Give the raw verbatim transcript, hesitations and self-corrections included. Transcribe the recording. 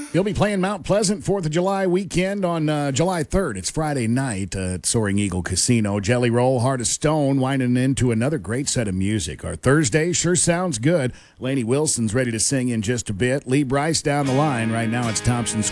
He'll be playing Mount Pleasant fourth of July weekend on uh, July third. It's Friday night uh, at Soaring Eagle Casino. Jelly Roll, Heart of Stone, winding into another great set of music. Our Thursday sure sounds good. Lainey Wilson's ready to sing in just a bit. Lee Bryce down the line. Right now it's Thompson